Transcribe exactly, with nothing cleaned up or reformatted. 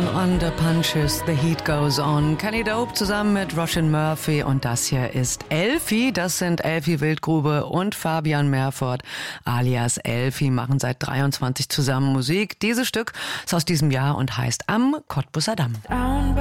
Song Under Punches, The Heat Goes On. Kenny Dope zusammen mit Roisin Murphy und das hier ist Elfi. Das sind Elfi Wildgrube und Fabian Merford alias Elfi, machen seit dreiundzwanzig zusammen Musik. Dieses Stück ist aus diesem Jahr und heißt Am Cottbusser Damm.